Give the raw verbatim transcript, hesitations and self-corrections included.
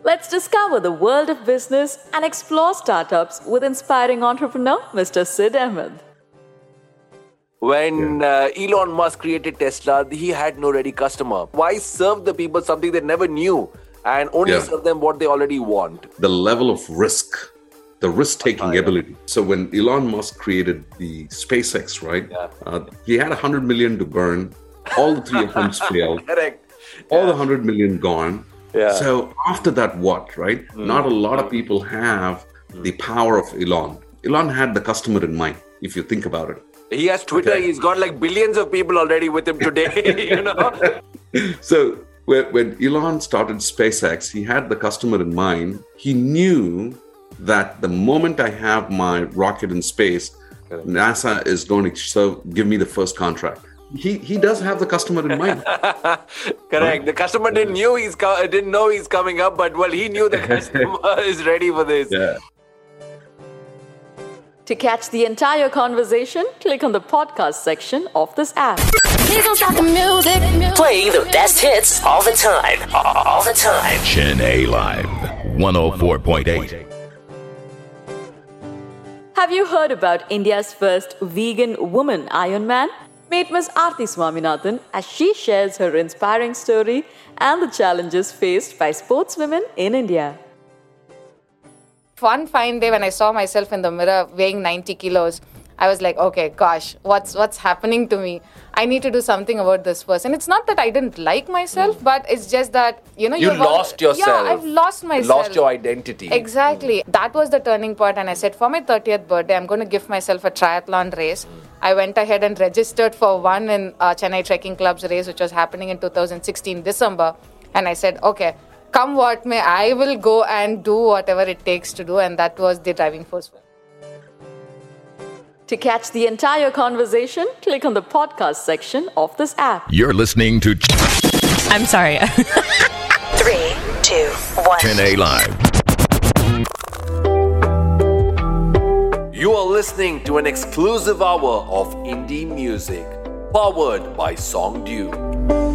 Let's discover the world of business and explore startups with inspiring entrepreneur Mister Sid Ahmed. When uh, Elon Musk created Tesla, he had no ready customer. Why serve the people something they never knew and only Yeah. serve them what they already want? The level of risk, the risk-taking Oh, yeah. ability. So when Elon Musk created the SpaceX, right? Yeah. Uh, he had one hundred million to burn. All the three attempts failed. Correct. All the one hundred million gone. Yeah. So after that, what, right? Not a lot of people have the power of Elon. Elon had the customer in mind, if you think about it. He has Twitter. Okay. He's got like billions of people already with him today, you know? So when, when Elon started SpaceX, he had the customer in mind. He knew that the moment I have my rocket in space, NASA is going to so give me the first contract. He he does have the customer in mind. Correct. The customer didn't knew he's co- didn't know he's coming up, but well, he knew the customer is ready for this. Yeah. To catch the entire conversation, click on the podcast section of this app. Please don't stop the music. Playing the best hits all the time. All the time. Chennai Live one oh four point eight. Have you heard about India's first vegan woman Ironman? Meet Miss Aarti Swaminathan as she shares her inspiring story and the challenges faced by sportswomen in India. One fine day when I saw myself in the mirror weighing ninety kilos, I was like, okay, gosh, what's what's happening to me? I need to do something about this person. It's not that I didn't like myself, mm. but it's just that, you know, You you've lost al- yourself. Yeah, I've lost myself. Lost your identity. Exactly. That was the turning point, and I said, for my thirtieth birthday, I'm going to give myself a triathlon race. Mm. I went ahead and registered for one in uh, Chennai Trekking Club's race, which was happening in two thousand sixteen December, and I said, okay, come what may, I will go and do whatever it takes to do, and that was the driving force. To catch the entire conversation, click on the podcast section of this app. You're listening to I'm sorry. Three, two, one. Chennai Live. You are listening to an exclusive hour of indie music, powered by Song Due.